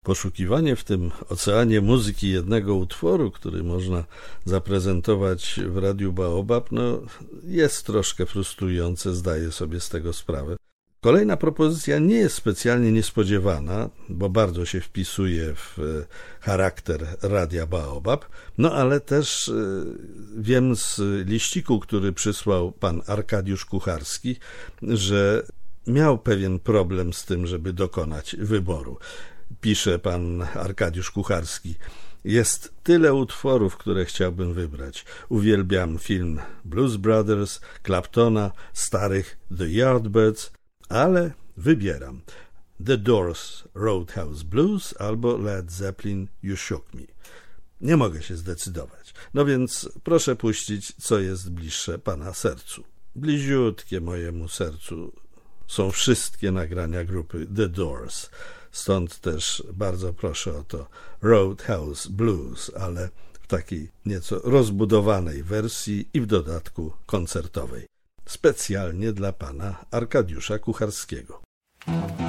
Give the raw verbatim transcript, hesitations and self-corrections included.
Poszukiwanie w tym oceanie muzyki jednego utworu, który można zaprezentować w Radiu Baobab, no jest troszkę frustrujące, zdaję sobie z tego sprawę. Kolejna propozycja nie jest specjalnie niespodziewana, bo bardzo się wpisuje w charakter Radia Baobab, no ale też wiem z liściku, który przysłał pan Arkadiusz Kucharski, że miał pewien problem z tym, żeby dokonać wyboru. Pisze pan Arkadiusz Kucharski: jest tyle utworów, które chciałbym wybrać. Uwielbiam film Blues Brothers, Claptona, starych The Yardbirds, ale wybieram The Doors, Roadhouse Blues albo Led Zeppelin, You Shook Me. Nie mogę się zdecydować. No więc proszę puścić, co jest bliższe pana sercu. Bliziutkie mojemu sercu są wszystkie nagrania grupy The Doors. Stąd też bardzo proszę o to Roadhouse Blues, ale w takiej nieco rozbudowanej wersji i w dodatku koncertowej. Specjalnie dla pana Arkadiusza Kucharskiego.